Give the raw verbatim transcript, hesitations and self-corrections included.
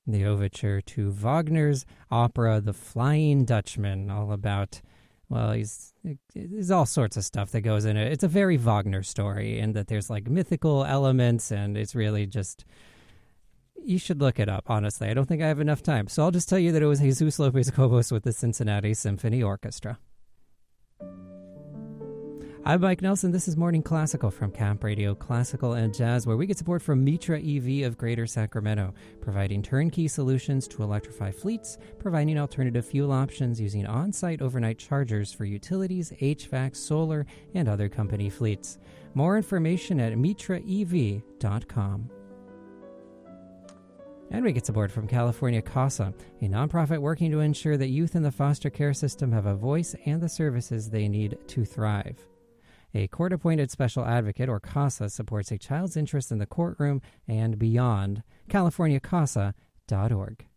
The overture to Wagner's opera The Flying Dutchman, all about, well, he's there's all sorts of stuff that goes in it. It's a very Wagner story in that there's like mythical elements, and it's really just, you should look it up, honestly. I don't think I have enough time. So I'll just tell you that it was Jesus Lopez Cobos with the Cincinnati Symphony Orchestra. I'm Mike Nelson. This is Morning Classical from Camp Radio Classical and Jazz, where we get support from Mitra E V of Greater Sacramento, providing turnkey solutions to electrify fleets, providing alternative fuel options using on-site overnight chargers for utilities, H V A C, solar, and other company fleets. More information at mitra e v dot com. And we get support from California CASA, a nonprofit working to ensure that youth in the foster care system have a voice and the services they need to thrive. A court-appointed special advocate, or CASA, supports a child's interest in the courtroom and beyond. california casa dot org.